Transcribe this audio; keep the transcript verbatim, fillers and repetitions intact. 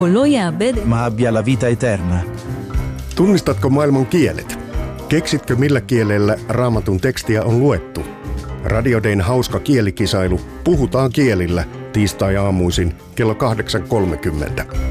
ma abbia la vita eterna. Tunnistatko maailman kielet? Keksitkö millä kielellä Raamatun tekstiä on luettu? Radio Dayn hauska kielikisailu Puhutaan kielillä tiistai-aamuisin kello kahdeksan kolmekymmentä.